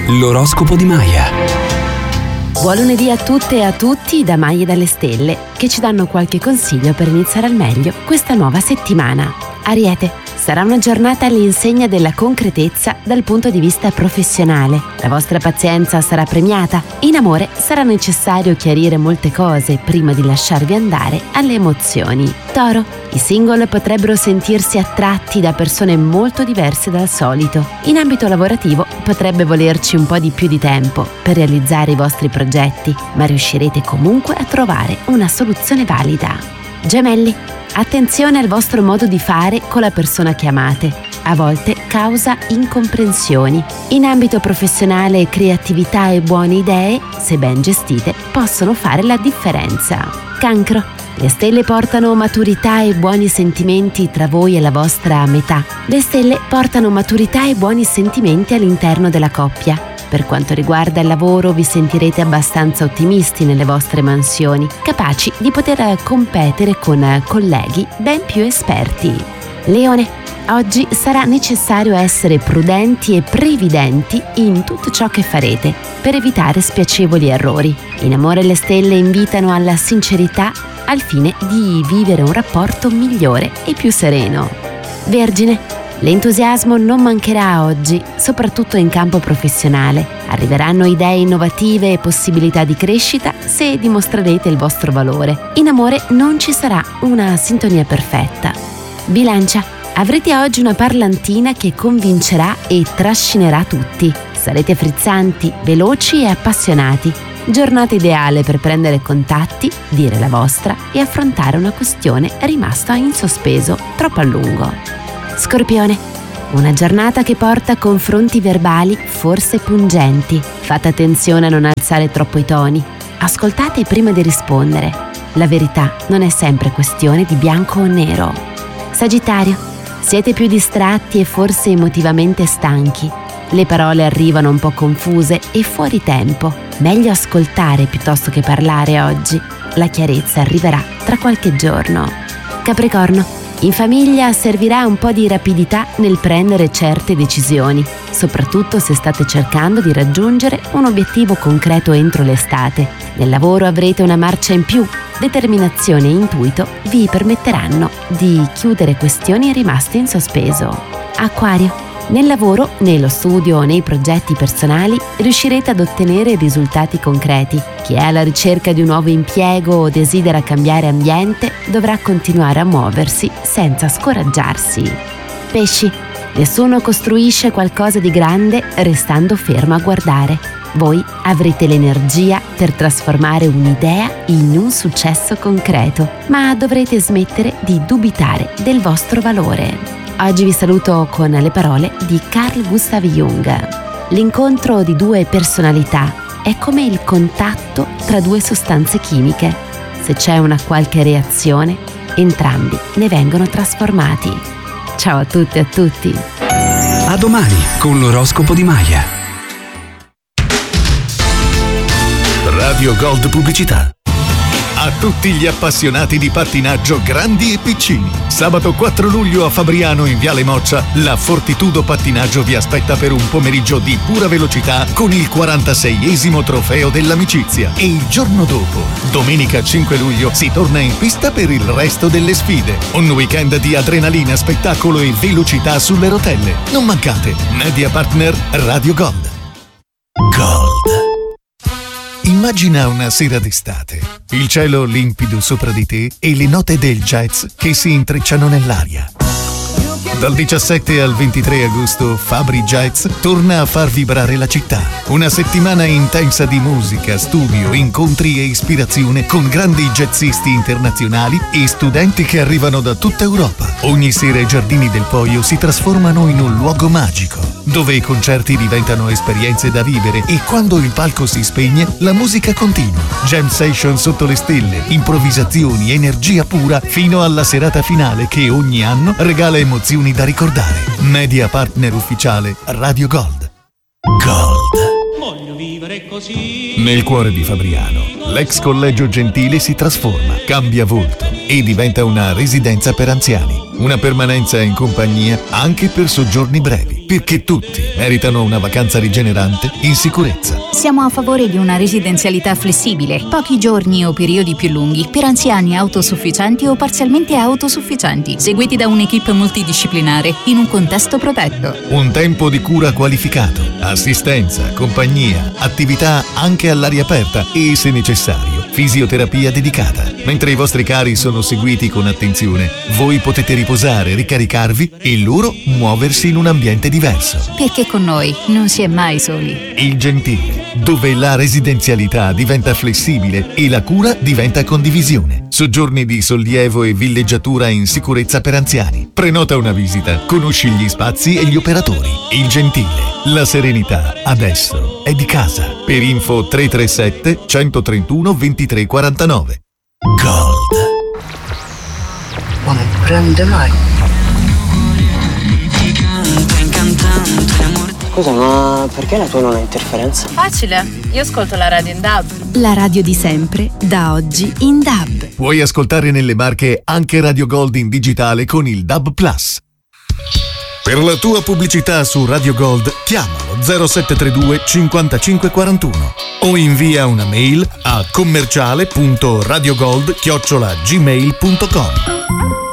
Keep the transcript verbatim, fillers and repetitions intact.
L'oroscopo di Maya. Buon lunedì a tutte e a tutti da Maya dalle Stelle, che ci danno qualche consiglio per iniziare al meglio questa nuova settimana. Ariete, sarà una giornata all'insegna della concretezza dal punto di vista professionale. La vostra pazienza sarà premiata. In amore sarà necessario chiarire molte cose prima di lasciarvi andare alle emozioni. Toro, i single potrebbero sentirsi attratti da persone molto diverse dal solito. In ambito lavorativo potrebbe volerci un po' di più di tempo per realizzare i vostri progetti, ma riuscirete comunque a trovare una soluzione valida. Gemelli, attenzione al vostro modo di fare con la persona che amate. A volte causa incomprensioni. In ambito professionale, creatività e buone idee, se ben gestite, possono fare la differenza. Cancro, le stelle portano maturità e buoni sentimenti tra voi e la vostra metà. Le stelle portano maturità e buoni sentimenti all'interno della coppia. Per quanto riguarda il lavoro, vi sentirete abbastanza ottimisti nelle vostre mansioni, capaci di poter competere con colleghi ben più esperti. Leone, oggi sarà necessario essere prudenti e previdenti in tutto ciò che farete per evitare spiacevoli errori. In amore le stelle invitano alla sincerità al fine di vivere un rapporto migliore e più sereno. Vergine, l'entusiasmo non mancherà oggi, soprattutto in campo professionale. Arriveranno idee innovative e possibilità di crescita se dimostrerete il vostro valore. In amore non ci sarà una sintonia perfetta. Bilancia, avrete oggi una parlantina che convincerà e trascinerà tutti. Sarete frizzanti, veloci e appassionati. Giornata ideale per prendere contatti, dire la vostra e affrontare una questione rimasta in sospeso troppo a lungo. Scorpione, una giornata che porta confronti verbali forse pungenti. Fate attenzione a non alzare troppo i toni. Ascoltate prima di rispondere. La verità non è sempre questione di bianco o nero. Sagittario, siete più distratti e forse emotivamente stanchi. Le parole arrivano un po' confuse e fuori tempo. Meglio ascoltare piuttosto che parlare oggi. La chiarezza arriverà tra qualche giorno. Capricorno, in famiglia servirà un po' di rapidità nel prendere certe decisioni, soprattutto se state cercando di raggiungere un obiettivo concreto entro l'estate. Nel lavoro avrete una marcia in più. Determinazione e intuito vi permetteranno di chiudere questioni rimaste in sospeso. Acquario, nel lavoro, nello studio o nei progetti personali riuscirete ad ottenere risultati concreti. Chi è alla ricerca di un nuovo impiego o desidera cambiare ambiente dovrà continuare a muoversi senza scoraggiarsi. Pesci, nessuno costruisce qualcosa di grande restando fermo a guardare. Voi avrete l'energia per trasformare un'idea in un successo concreto, ma dovrete smettere di dubitare del vostro valore. Oggi vi saluto con le parole di Carl Gustav Jung. L'incontro di due personalità è come il contatto tra due sostanze chimiche. Se c'è una qualche reazione, entrambi ne vengono trasformati. Ciao a tutte e a tutti. A domani con l'oroscopo di Maya. Radio Gold Pubblicità. A tutti gli appassionati di pattinaggio grandi e piccini. Sabato quattro luglio a Fabriano in Viale Moccia, la Fortitudo Pattinaggio vi aspetta per un pomeriggio di pura velocità con il quarantaseiesimo trofeo dell'amicizia. E il giorno dopo, domenica cinque luglio, si torna in pista per il resto delle sfide. Un weekend di adrenalina, spettacolo e velocità sulle rotelle. Non mancate. Media Partner Radio Gold. Gold. Immagina una sera d'estate, il cielo limpido sopra di te e le note del jazz che si intrecciano nell'aria. Dal diciassette al ventitré agosto Fabri Jazz torna a far vibrare la città. Una settimana intensa di musica, studio, incontri e ispirazione con grandi jazzisti internazionali e studenti che arrivano da tutta Europa. Ogni sera i giardini del Poio si trasformano in un luogo magico, dove i concerti diventano esperienze da vivere e quando il palco si spegne, la musica continua. Jam session sotto le stelle, improvvisazioni, energia pura fino alla serata finale che ogni anno regala emozioni da ricordare. Media Partner ufficiale Radio Gold. Gold. Voglio vivere così. Nel cuore di Fabriano, l'ex collegio Gentile si trasforma, cambia volto e diventa una residenza per anziani. una permanenza in compagnia anche per soggiorni brevi, perché tutti meritano una vacanza rigenerante in sicurezza. Siamo a favore di una residenzialità flessibile, pochi giorni o periodi più lunghi per anziani autosufficienti o parzialmente autosufficienti, seguiti da un'equipe multidisciplinare in un contesto protetto. Un tempo di cura qualificato, assistenza, compagnia, attività anche all'aria aperta e, se necessario, fisioterapia dedicata. Mentre i vostri cari sono seguiti con attenzione, voi potete riposare, ricaricarvi e loro muoversi in un ambiente diverso. Perché con noi non si è mai soli. Il Gentile, dove la residenzialità diventa flessibile e la cura diventa condivisione. Soggiorni di sollievo e villeggiatura in sicurezza per anziani. Prenota una visita, conosci gli spazi e gli operatori. Il Gentile, la serenità adesso è di casa. Per info tre tre sette, centotrentuno, ventitré quarantanove. Gold. Ma non prende mai. Scusa, ma perché la tua non ha interferenza? Facile, io ascolto la radio in D A B. La radio di sempre, da oggi in D A B. Puoi ascoltare nelle Marche anche Radio Gold in digitale con il D A B Plus. Per la tua pubblicità su Radio Gold chiamalo zero sette tre due cinquantacinque quarantuno o invia una mail a commerciale punto radiogold chiocciola gmail punto com.